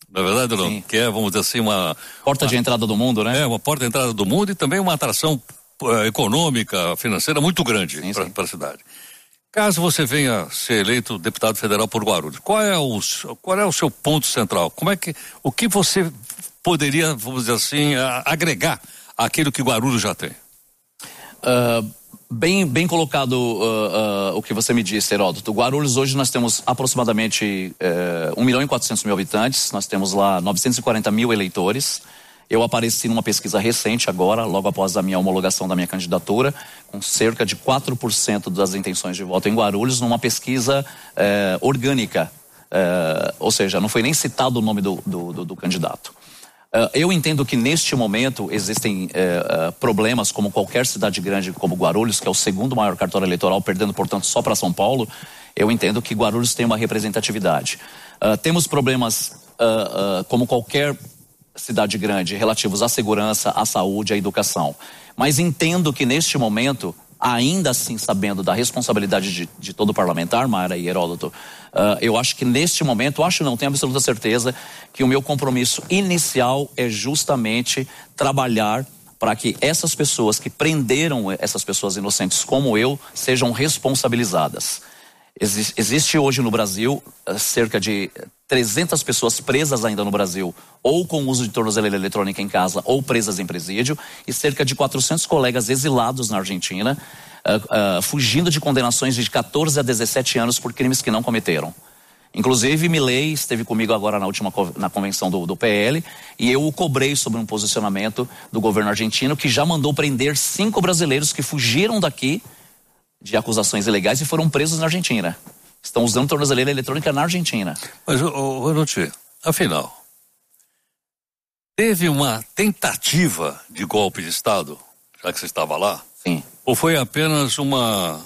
na verdade, não? Que é, vamos dizer assim, uma porta de entrada do mundo, né? É, uma porta de entrada do mundo e também uma atração econômica, financeira muito grande para a cidade. Caso você venha ser eleito deputado federal por Guarulhos, qual é o seu ponto central? O que você poderia, vamos dizer assim, agregar àquilo que Guarulhos já tem? Bem colocado o que você me disse, Heródoto. Guarulhos, hoje nós temos aproximadamente 1.400.000 habitantes, nós temos lá 940 mil eleitores. Eu apareci numa pesquisa recente agora, logo após a minha homologação da minha candidatura, com cerca de 4% das intenções de voto em Guarulhos, numa pesquisa orgânica, ou seja, não foi nem citado o nome do candidato. Eu entendo que neste momento existem problemas, como qualquer cidade grande como Guarulhos, que é o segundo maior cartório eleitoral, perdendo, portanto, só para São Paulo. Eu entendo que Guarulhos tem uma representatividade. Temos problemas, como qualquer cidade grande, relativos à segurança, à saúde, à educação. Mas entendo que neste momento, ainda assim sabendo da responsabilidade de todo parlamentar, Mayra e Heródoto, eu acho que neste momento, tenho absoluta certeza que o meu compromisso inicial é justamente trabalhar para que essas pessoas que prenderam essas pessoas inocentes como eu, sejam responsabilizadas. Existe hoje no Brasil cerca de 300 pessoas presas ainda no Brasil, ou com uso de tornozeleira eletrônica em casa, ou presas em presídio, e cerca de 400 colegas exilados na Argentina, fugindo de condenações de 14 a 17 anos por crimes que não cometeram. Inclusive, Milei esteve comigo agora na convenção do PL, e eu o cobrei sobre um posicionamento do governo argentino, que já mandou prender 5 brasileiros que fugiram daqui de acusações ilegais e foram presos na Argentina. Estão usando tornozeleira eletrônica na Argentina. Mas, Ronaldo, afinal, teve uma tentativa de golpe de Estado, já que você estava lá? Sim. Ou foi apenas uma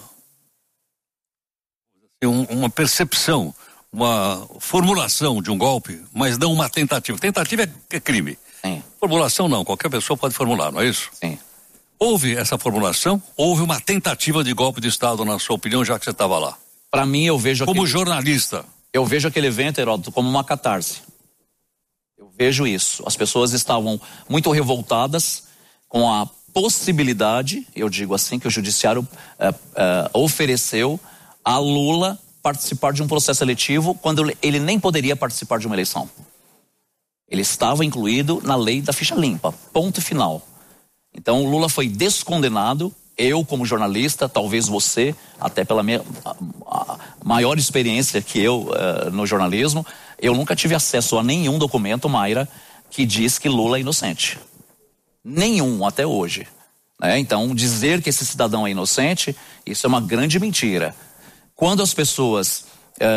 percepção, uma formulação de um golpe, mas não uma tentativa? Tentativa é crime. Sim. Formulação não, qualquer pessoa pode formular, não é isso? Sim. Houve essa formulação? Houve uma tentativa de golpe de Estado, na sua opinião, já que você estava lá? Para mim, eu vejo... Como jornalista. Eu vejo aquele evento, Heródoto, como uma catarse. Eu vejo isso. As pessoas estavam muito revoltadas com a possibilidade, eu digo assim, que o judiciário ofereceu a Lula participar de um processo eletivo quando ele nem poderia participar de uma eleição. Ele estava incluído na lei da ficha limpa, ponto final. Então o Lula foi descondenado. Eu, como jornalista, talvez você, até pela minha maior experiência que eu no jornalismo, eu nunca tive acesso a nenhum documento, Mayra, que diz que Lula é inocente. Nenhum, até hoje. Então, dizer que esse cidadão é inocente, isso é uma grande mentira. Quando as pessoas...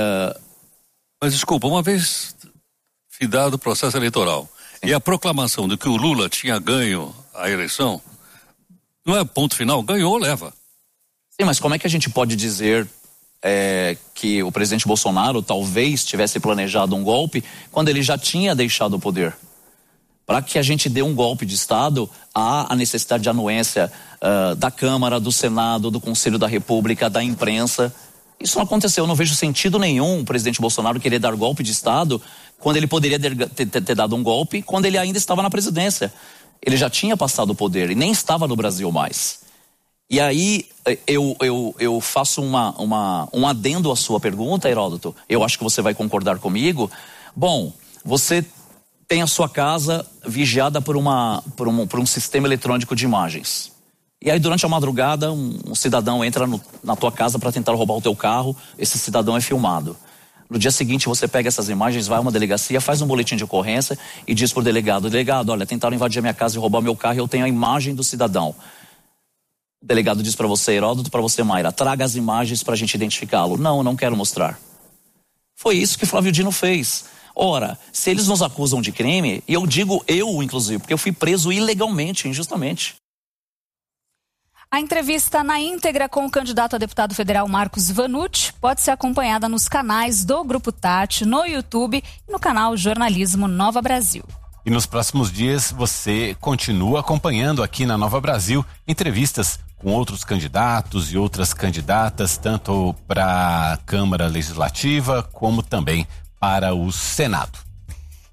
Mas desculpa, uma vez findado o processo eleitoral, e a proclamação de que o Lula tinha ganho a eleição, não é ponto final, ganhou, leva. Sim, mas como é que a gente pode dizer que o presidente Bolsonaro talvez tivesse planejado um golpe quando ele já tinha deixado o poder? Para que a gente dê um golpe de Estado, há a necessidade de anuência da Câmara, do Senado, do Conselho da República, da imprensa. Isso não aconteceu. Eu não vejo sentido nenhum o presidente Bolsonaro querer dar golpe de Estado quando ele poderia ter dado um golpe quando ele ainda estava na presidência. Ele já tinha passado o poder e nem estava no Brasil mais. E aí eu faço um adendo à sua pergunta, Heródoto. Eu acho que você vai concordar comigo. Bom, você tem a sua casa vigiada por um sistema eletrônico de imagens. E aí durante a madrugada um cidadão entra na tua casa para tentar roubar o teu carro. Esse cidadão é filmado. No dia seguinte você pega essas imagens, vai a uma delegacia, faz um boletim de ocorrência e diz pro delegado: delegado, olha, tentaram invadir a minha casa e roubar meu carro e eu tenho a imagem do cidadão. O delegado diz para você, Heródoto, para você, Mayra, traga as imagens para a gente identificá-lo. Não, eu não quero mostrar. Foi isso que Flávio Dino fez. Ora, se eles nos acusam de crime, e eu digo eu, inclusive, porque eu fui preso ilegalmente, injustamente. A entrevista na íntegra com o candidato a deputado federal Marcos Vanucci pode ser acompanhada nos canais do Grupo Tati, no YouTube e no canal Jornalismo Nova Brasil. E nos próximos dias você continua acompanhando aqui na Nova Brasil entrevistas com outros candidatos e outras candidatas, tanto para a Câmara Legislativa como também para o Senado.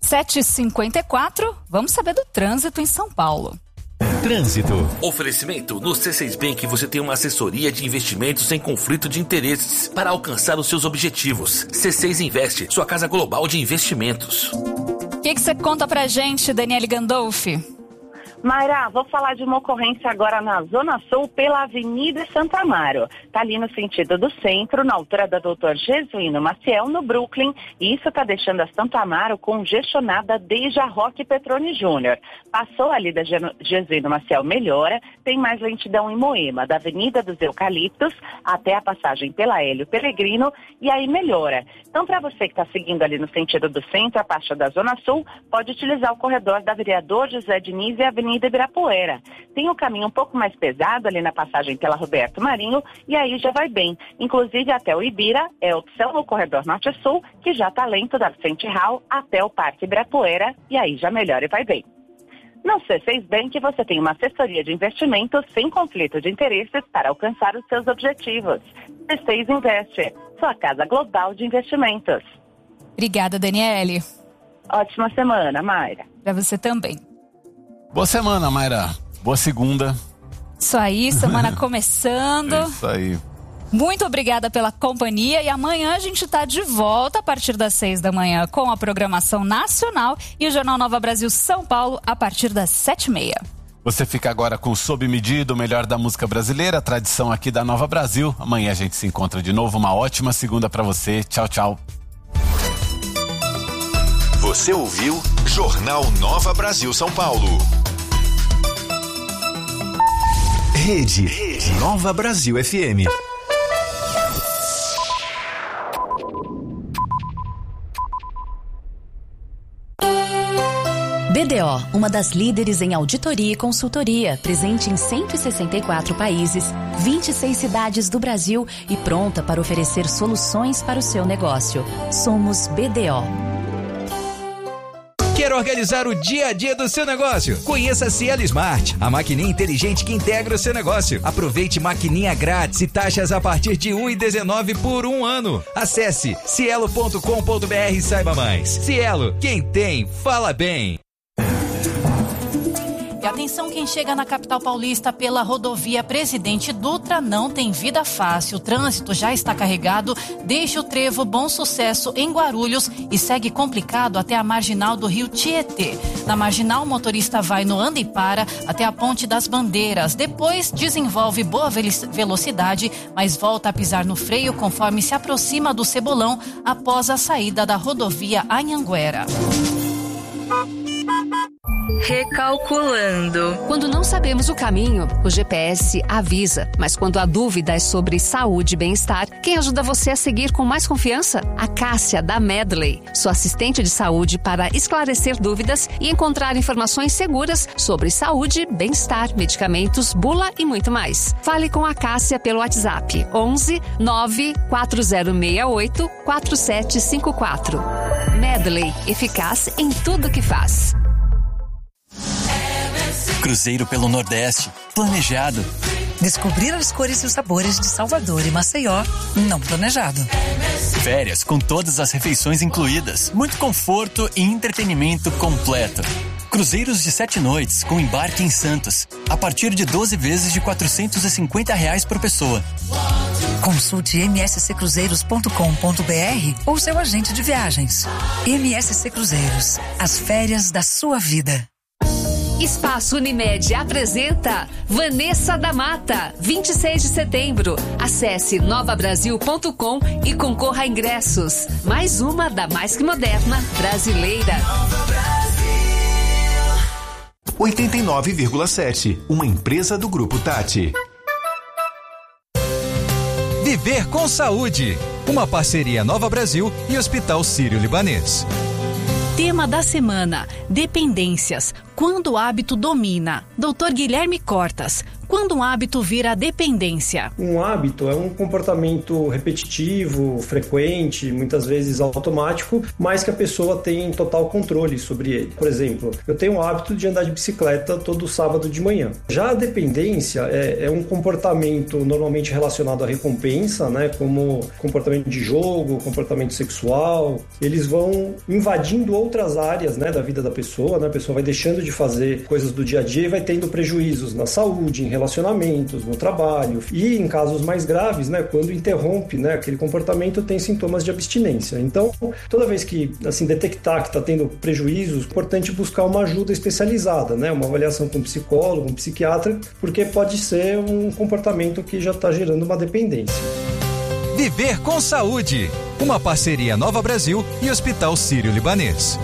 7h54, vamos saber do trânsito em São Paulo. Trânsito. Oferecimento. No C6 Bank você tem uma assessoria de investimentos sem conflito de interesses para alcançar os seus objetivos. C6 Investe, sua casa global de investimentos. O que você conta pra gente, Daniele Gandolfi? Mayra, vou falar de uma ocorrência agora na Zona Sul, pela Avenida Santo Amaro. Tá ali no sentido do centro, na altura da Dr. Jesuíno Maciel, no Brooklyn. E isso tá deixando a Santo Amaro congestionada desde a Roque Petroni Júnior. Passou ali da Jesuíno Maciel, melhora. Tem mais lentidão em Moema, da Avenida dos Eucaliptos até a passagem pela Hélio Peregrino, e aí melhora. Então, para você que está seguindo ali no sentido do centro, a parte da Zona Sul, pode utilizar o corredor da Vereador José Diniz e a Avenida Ibirapuera. Tem um caminho um pouco mais pesado ali na passagem pela Roberto Marinho, e aí já vai bem. Inclusive até o Ibira é opção no corredor Norte-Sul, que já está lento da Vicente Hall até o Parque Ibirapuera, e aí já melhora e vai bem. No C6 Bank você tem uma assessoria de investimentos sem conflito de interesses para alcançar os seus objetivos. C6 Investe, sua casa global de investimentos. Obrigada, Daniele. Ótima semana, Mayra. Para você também. Boa semana, Mayra. Boa segunda. Isso aí, semana começando. É isso aí. Muito obrigada pela companhia, e amanhã a gente está de volta a partir das 6 da manhã com a programação nacional e o Jornal Nova Brasil São Paulo a partir das 7h30. Você fica agora com Sob Medida, o melhor da música brasileira, tradição aqui da Nova Brasil. Amanhã a gente se encontra de novo. Uma ótima segunda para você. Tchau, tchau. Você ouviu Jornal Nova Brasil São Paulo. Rede Nova Brasil FM. BDO, uma das líderes em auditoria e consultoria, presente em 164 países, 26 cidades do Brasil e pronta para oferecer soluções para o seu negócio. Somos BDO. Quer organizar o dia a dia do seu negócio? Conheça a Cielo Smart, a maquininha inteligente que integra o seu negócio. Aproveite maquininha grátis e taxas a partir de R$ 1,19 por um ano. Acesse cielo.com.br e saiba mais. Cielo, quem tem, fala bem. E atenção, quem chega na capital paulista pela rodovia Presidente Dutra não tem vida fácil. O trânsito já está carregado desde o trevo Bom Sucesso em Guarulhos e segue complicado até a marginal do Rio Tietê. Na marginal, o motorista vai no anda e para até a Ponte das Bandeiras. Depois desenvolve boa velocidade, mas volta a pisar no freio conforme se aproxima do Cebolão após a saída da rodovia Anhanguera. Recalculando. Quando não sabemos o caminho, o GPS avisa. Mas quando a dúvida é sobre saúde e bem-estar, quem ajuda você a seguir com mais confiança? A Cássia, da Medley, sua assistente de saúde para esclarecer dúvidas e encontrar informações seguras sobre saúde, bem-estar, medicamentos, bula e muito mais. Fale com a Cássia pelo WhatsApp 11 94068 4754. Medley, eficaz em tudo que faz. Cruzeiro pelo Nordeste, planejado. Descobrir as cores e os sabores de Salvador e Maceió, não planejado. Férias com todas as refeições incluídas, muito conforto e entretenimento completo. Cruzeiros de 7 noites com embarque em Santos, a partir de 12 vezes de R$ 450 por pessoa. Consulte msccruzeiros.com.br ou seu agente de viagens. MSC Cruzeiros, as férias da sua vida. Espaço Unimed apresenta Vanessa da Mata, 26 de setembro. Acesse novabrasil.com e concorra a ingressos. Mais uma da mais que moderna brasileira. 89,7, uma empresa do Grupo Tati. Viver com Saúde, uma parceria Nova Brasil e Hospital Sírio-Libanês. Tema da semana: dependências. Quando o hábito domina. Dr. Guilherme Cortas, Quando um hábito vira dependência? Um hábito é um comportamento repetitivo, frequente, muitas vezes automático, mas que a pessoa tem total controle sobre ele. Por exemplo, eu tenho o hábito de andar de bicicleta todo sábado de manhã. Já a dependência é um comportamento normalmente relacionado à recompensa, né, como comportamento de jogo, comportamento sexual. Eles vão invadindo outras áreas, né, da vida da pessoa, né? A pessoa vai deixando de fazer coisas do dia a dia e vai tendo prejuízos na saúde, em relacionamentos, no trabalho. E em casos mais graves, né, quando interrompe, né, aquele comportamento, tem sintomas de abstinência. Então, toda vez que assim detectar que está tendo prejuízos, é importante buscar uma ajuda especializada, né, uma avaliação com um psicólogo, um psiquiatra, porque pode ser um comportamento que já está gerando uma dependência. Viver com Saúde, uma parceria Nova Brasil e Hospital Sírio-Libanês.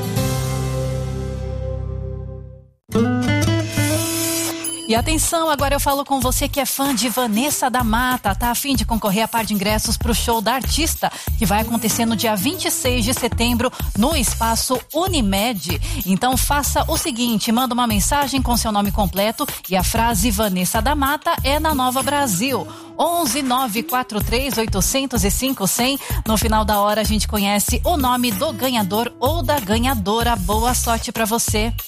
E atenção, agora eu falo com você que é fã de Vanessa da Mata, tá a fim de concorrer a par de ingressos pro show da artista, que vai acontecer no dia 26 de setembro no Espaço Unimed. Então faça o seguinte, manda uma mensagem com seu nome completo e a frase Vanessa da Mata é na Nova Brasil. 11 943 805 100. No final da hora a gente conhece o nome do ganhador ou da ganhadora. Boa sorte pra você.